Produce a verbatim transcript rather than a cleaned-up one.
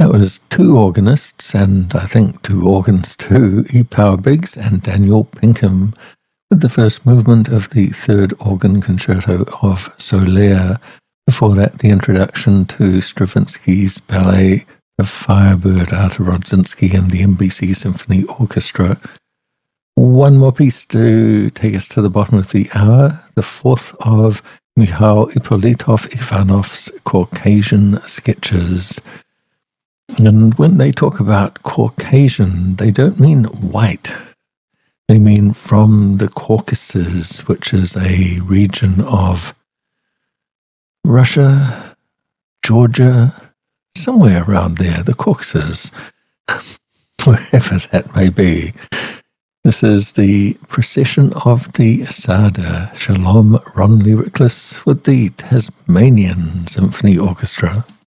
That was two organists, and I think two organs too, E. Power Biggs and Daniel Pinkham, with the first movement of the third organ concerto of Solaire. Before that, the introduction to Stravinsky's ballet The Firebird, Artur Rodzinski and the N B C Symphony Orchestra. One more piece to take us to the bottom of the hour, the fourth of Mikhail Ippolitov Ivanov's Caucasian Sketches. And when they talk about Caucasian, they don't mean white. They mean from the Caucasus, which is a region of Russia, Georgia, somewhere around there, the Caucasus, wherever that may be. This is the procession of the Sada, Shalom Ron Lyricless with the Tasmanian Symphony Orchestra.